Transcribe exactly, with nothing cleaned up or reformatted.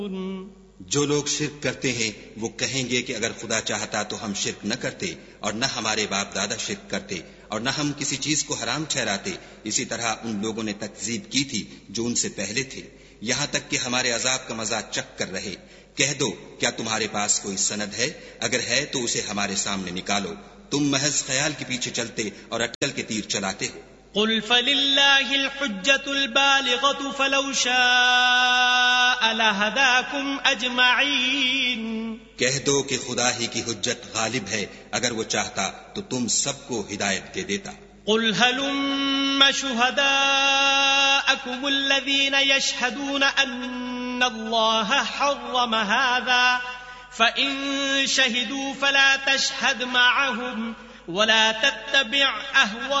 जो लोग शिर्क करते हैं वो कहेंगे कि अगर खुदा चाहता तो हम शिर्क न करते और न हमारे बाप दादा शिर्क करते और न हम किसी चीज को हराम ठहराते। इसी तरह उन लोगों ने तकजीब की थी जो उनसे पहले थे, यहाँ तक कि हमारे अजाब का मजाक चख कर रहे। कह दो, क्या तुम्हारे पास कोई सनद है? अगर है तो उसे हमारे सामने निकालो। तुम महज ख्याल के पीछे चलते और अटकल के तीर चलाते हो। कुल फलिल्लाहिल हुज्जतुल बालिगतु फलौ शाअ लहदाकुम अजमईन। कह दो कि खुदा ही की हुज्जत गालिब है, अगर वो चाहता तो तुम सबको हिदायत दे देता। कुल हलुम्मा शुहदाअकुम अल्लज़ीना यशहदून अन्नल्लाह हर्रम हाज़ा फ़इन शहिदू फला तशहद मअहुम वला तत्तबिअ अहवा